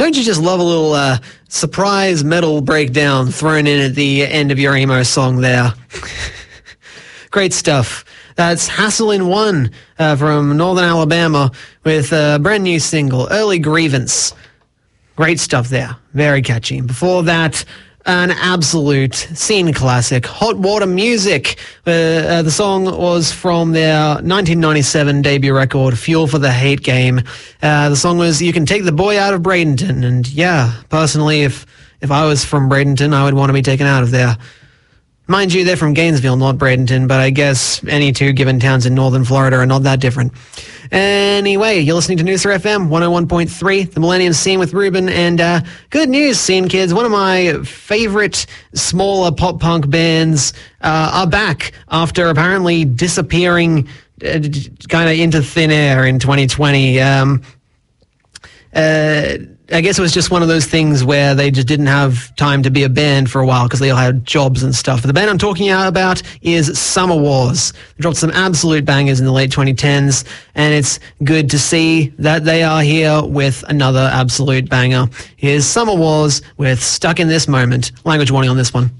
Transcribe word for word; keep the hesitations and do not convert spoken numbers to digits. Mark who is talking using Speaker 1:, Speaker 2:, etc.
Speaker 1: don't you just love a little uh, surprise metal breakdown thrown in at the end of your emo song there? Great stuff. That's Hassle in One uh, from Northern Alabama with a brand new single, Early Grievance. Great stuff there. Very catchy. Before that, an absolute scene classic, Hot Water Music. Uh, uh, the song was from their nineteen ninety-seven debut record, Fuel for the Hate Game. Uh, the song was You Can Take the Boy Out of Bradenton. And yeah, personally, if, if I was from Bradenton, I would want to be taken out of there. Mind you, they're from Gainesville, not Bradenton, but I guess any two given towns in northern Florida are not that different. Anyway, you're listening to Noosa F M one oh one point three, the Millennium Scene with Ruben, and uh, good news, Scene Kids. One of my favorite smaller pop-punk bands uh, are back after apparently disappearing uh, kind of into thin air in twenty twenty. Um, uh, I guess it was just one of those things where they just didn't have time to be a band for a while because they all had jobs and stuff. But the band I'm talking about is Summer Wars. They dropped some absolute bangers in the late twenty tens, and it's good to see that they are here with another absolute banger. Here's Summer Wars with Stuck in This Moment. Language warning on this one.